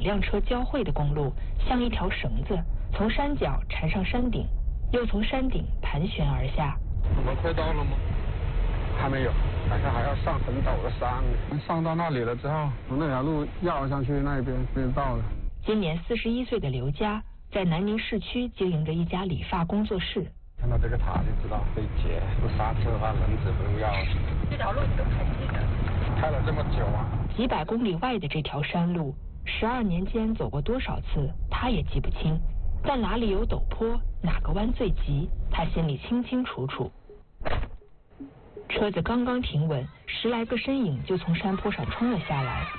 辆车交汇的公路，像一条绳子，从山脚缠上山顶，又从山顶盘旋而下。 我们快到了吗？还没有，好像还要上很陡的山。上到那里了之后，从那条路绕上去那边就到了。 今年41岁的刘佳在南宁市区经营着一家理发工作室。 看到这个塔就知道可以截，不刹车的话轮子不用要。 这条路你都还记得？ 开了这么久啊！ 几百公里外的这条山路，12年间走过多少次，他也记不清。但哪里有陡坡，哪个弯最急，他心里清清楚楚。车子刚刚停稳，10来个身影就从山坡上冲了下来。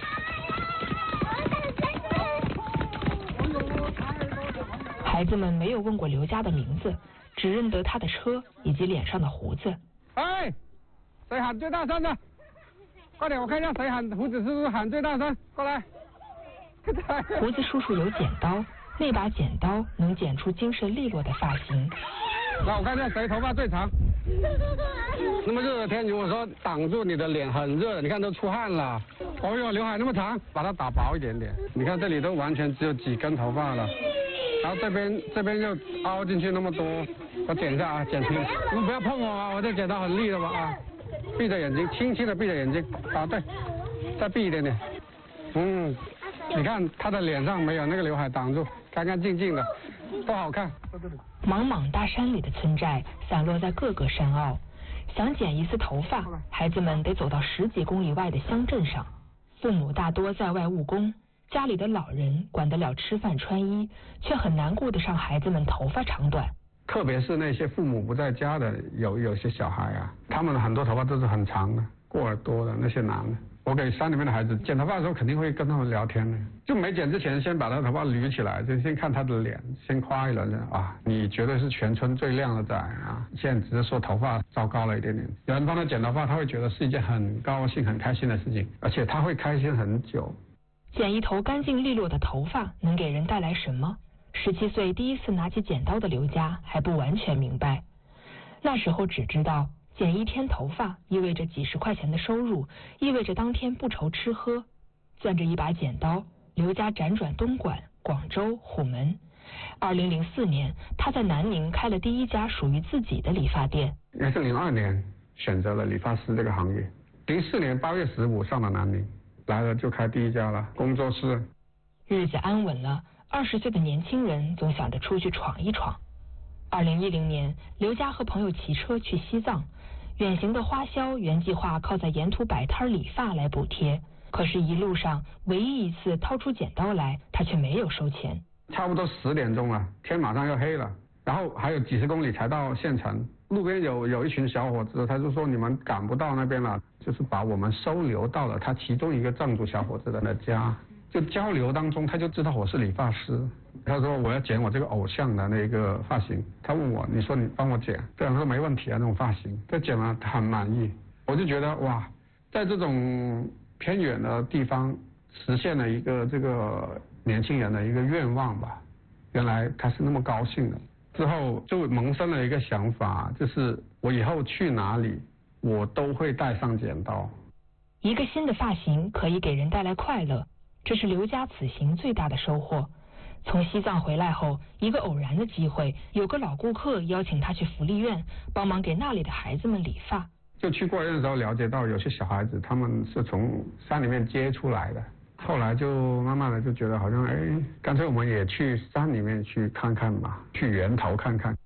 孩子们没有问过刘佳的名字，只认得他的车以及脸上的胡子。 哎，谁喊最大声的？快点，我看一下谁喊，胡子叔叔喊最大声，过来。 胡子叔叔有剪刀，那把剪刀能剪出精神利落的发型。 那我看一下谁头发最长。那么热的天，如果说挡住你的脸很热，你看都出汗了。哦哟，刘海那么长，把它打薄一点点。你看这里都完全只有几根头发了，然后这边又凹进去那么多，我剪一下啊，剪平。你们不要碰我啊，我这剪刀很利的嘛啊。闭着眼睛，轻轻的闭着眼睛啊，对，再闭一点点。你看他的脸上没有那个刘海挡住，干干净净的，多好看。 茫茫大山里的村寨散落在各个山坳，想剪一丝头发，孩子们得走到10几公里外的乡镇上。父母大多在外务工，家里的老人管得了吃饭穿衣，却很难顾得上孩子们头发长短。 特别是那些父母不在家的，有些小孩啊，他们很多头发都是很长的，过耳朵的那些男的。我给山里面的孩子剪头发的时候，肯定会跟他们聊天的。就没剪之前，先把他头发捋起来，就先看他的脸，先夸一轮啊，你绝对是全村最靓的仔啊！现在只是说头发糟糕了一点点。有人帮他剪头发，他会觉得是一件很高兴、很开心的事情，而且他会开心很久。 剪一头干净利落的头发能给人带来什么？17岁第一次拿起剪刀的刘佳还不完全明白，那时候只知道剪一天头发意味着几十块钱的收入，意味着当天不愁吃喝。攥着一把剪刀，刘佳辗转东莞、广州、虎门。2004年，他在南宁开了第一家属于自己的理发店。 应该是02年选择了理发师这个行业，04年8月15上了南宁，来了就开第一家了工作室。 日子安稳了，20岁的年轻人总想着出去闯一闯。2010年，刘佳和朋友骑车去西藏，远行的花销原计划靠在沿途摆摊理发来补贴，可是一路上唯一一次掏出剪刀来，他却没有收钱。 差不多10点钟了，天马上要黑了，然后还有几十公里才到县城。路边有一群小伙子，他就说你们赶不到那边了，就是把我们收留到了他其中一个藏族小伙子的家。就交流当中，他就知道我是理发师。他说我要剪我这个偶像的那个发型，他问我，你说你帮我剪，对，我说没问题啊，那种发型，他剪了他很满意。我就觉得哇，在这种偏远的地方实现了一个这个年轻人的一个愿望吧，原来他是那么高兴的。之后就萌生了一个想法，就是我以后去哪里我都会带上剪刀。 一个新的发型可以给人带来快乐，这是刘佳此行最大的收获。从西藏回来后，一个偶然的机会，有个老顾客邀请他去福利院帮忙给那里的孩子们理发。 就去过院的时候了解到，有些小孩子他们是从山里面接出来的，后来就慢慢的就觉得好像干脆我们也去山里面去看看吧，去源头看看。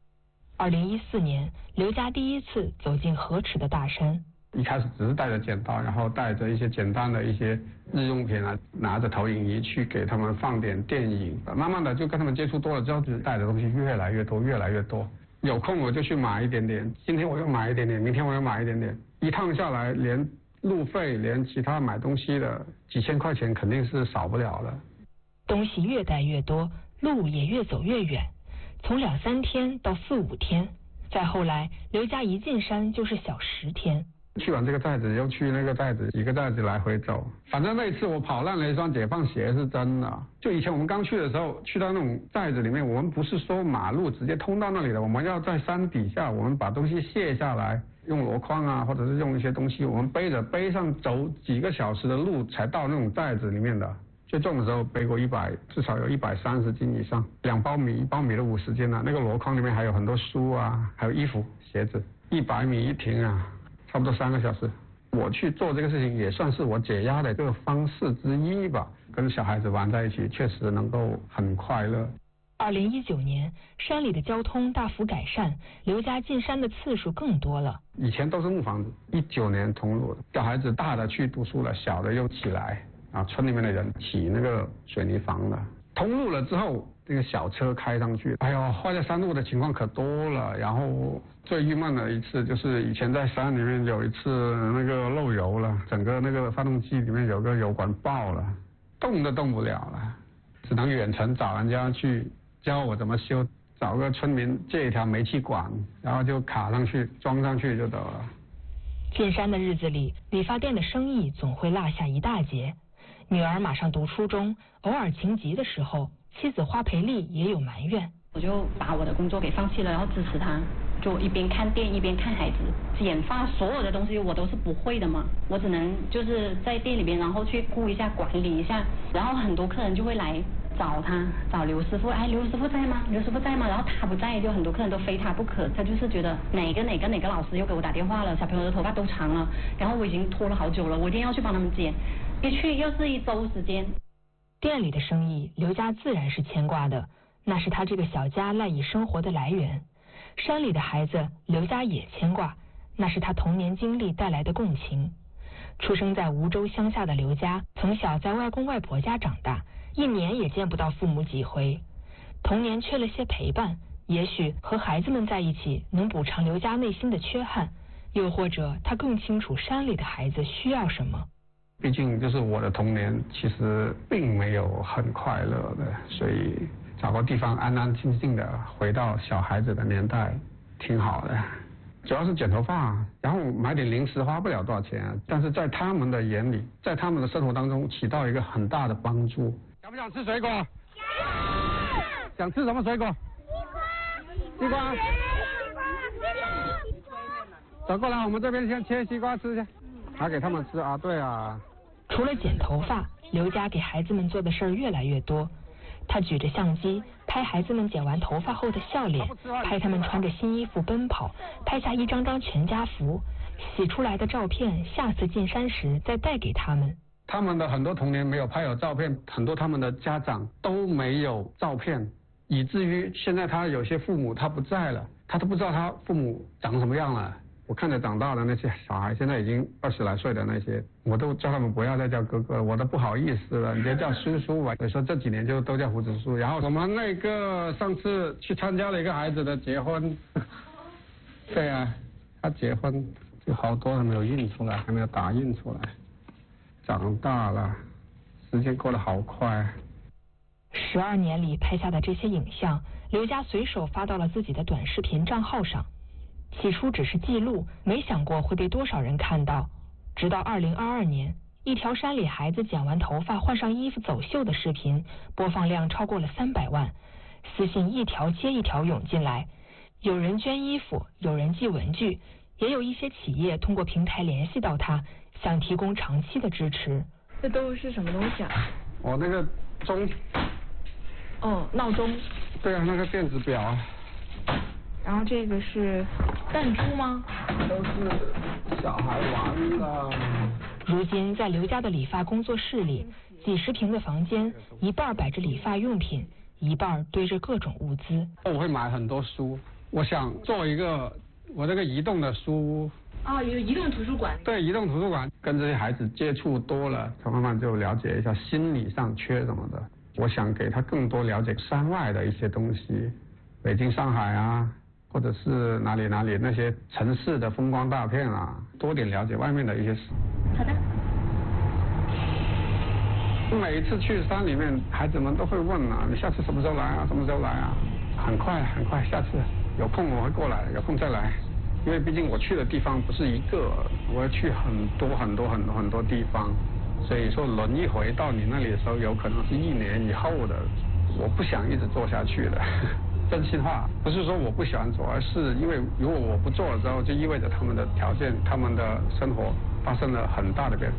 2014年，刘佳第一次走进河池的大山。 一开始只是带着剪刀，然后带着一些简单的一些日用品啊，拿着投影仪去给他们放点电影。慢慢的就跟他们接触多了之后，就带的东西越来越多，越来越多。有空我就去买一点点，今天我又买一点点，明天我又买一点点。一趟下来，连路费，连其他买东西的几千块钱肯定是少不了的。 东西越带越多，路也越走越远，从2、3天到4、5天，再后来，刘佳一进山就是小10天。 去完这个寨子又去那个寨子，几个寨子来回走，反正那一次我跑烂了一双解放鞋是真的。就以前我们刚去的时候，去到那种寨子里面，我们不是说马路直接通到那里的，我们要在山底下，我们把东西卸下来，用箩筐啊，或者是用一些东西，我们背上走几个小时的路才到那种寨子里面的。 最重的时候背过至少有130斤以上，2包米，1包米的50斤啊。那个箩筐里面还有很多书啊，还有衣服、鞋子。100米一停啊，差不多3个小时。我去做这个事情也算是我解压的这个方式之一吧。跟小孩子玩在一起，确实能够很快乐。 2019年，山里的交通大幅改善，刘家进山的次数更多了。 以前都是木房子，19年通路的，小孩子大的去读书了，小的又起来啊，村里面的人起那个水泥房了。通路了之后，那个小车开上去，哎呦，坏在山路的情况可多了。然后最郁闷的一次就是以前在山里面有一次那个漏油了，整个那个发动机里面有个油管爆了，动都动不了了，只能远程找人家去教我怎么修，找个村民借一条煤气管，然后就卡上去装上去就得了。 进山的日子里，理发店的生意总会落下一大截。女儿马上读初中，偶尔情急的时候，妻子花培丽也有埋怨。 我就把我的工作给放弃了，然后支持他，就一边看店一边看孩子。剪发所有的东西我都是不会的嘛，我只能就是在店里边，然后去顾一下管理一下，然后很多客人就会来找刘师傅，哎，刘师傅在吗？刘师傅在吗？然后他不在，就很多客人都非他不可。他就是觉得哪个老师又给我打电话了，小朋友的头发都长了，然后我已经拖了好久了，我一定要去帮他们剪，一去又是1周时间。 店里的生意，刘家自然是牵挂的，那是他这个小家赖以生活的来源。山里的孩子，刘家也牵挂，那是他童年经历带来的共情。出生在梧州乡下的刘家，从小在外公外婆家长大，1年也见不到父母几回。童年缺了些陪伴，也许和孩子们在一起能补偿刘家内心的缺憾，又或者他更清楚山里的孩子需要什么。 毕竟就是我的童年其实并没有很快乐的，所以找个地方安安静静的回到小孩子的年代挺好的。主要是剪头发，然后买点零食花不了多少钱，但是在他们的眼里，在他们的生活当中起到一个很大的帮助。想不想吃水果？想吃什么水果？西瓜。走过来，我们这边先切西瓜吃去，拿给他们吃啊。对啊。 除了剪头发，刘家给孩子们做的事儿越来越多。他举着相机拍孩子们剪完头发后的笑脸，拍他们穿着新衣服奔跑，拍下一张张全家福，洗出来的照片下次进山时再带给他们。 他们的很多童年没有拍有照片，很多他们的家长都没有照片，以至于现在他有些父母他不在了，他都不知道他父母长什么样了。我看着长大的那些小孩，现在已经20来岁的那些，我都叫他们不要再叫哥哥了，我都不好意思了，你就叫叔叔吧。所以说这几年就都叫胡子叔。然后我们那个上次去参加了一个孩子的结婚，对啊，他结婚就好多还没有印出来，还没有打印出来。长大了，时间过得好快。 12年里拍下的这些影像，刘家随手发到了自己的短视频账号上。起初只是记录，没想过会被多少人看到。直到2022年，一条山里孩子剪完头发换上衣服走秀的视频，播放量超过了300万，私信一条接一条涌进来。有人捐衣服，有人寄文具，也有一些企业通过平台联系到他，想提供长期的支持。 这都是什么东西啊？ 我那个钟。 哦，闹钟。 对啊，那个电子表啊。 然后这个是弹珠吗？ 都是小孩玩的。 如今在刘家的理发工作室里，几十平的房间，一半摆着理发用品，一半堆着各种物资。 我会买很多书，我想做一个我这个移动的书屋。 啊，有移动图书馆。 对，移动图书馆，跟这些孩子接触多了，他慢慢就了解一下心理上缺什么的。我想给他更多了解山外的一些东西，北京、上海啊。或者是哪里那些城市的风光大片啊，多点了解外面的一些事。 好的。 每一次去山里面，孩子们都会问啊，你下次什么时候来啊？什么时候来啊？很快，下次有空我会过来，有空再来。因为毕竟我去的地方不是一个，我要去很多地方，所以说轮一回到你那里的时候，有可能是1年以后的。我不想一直做下去的。真心话，不是说我不喜欢做，而是因为如果我不做了之后，就意味着他们的条件、他们的生活发生了很大的变化。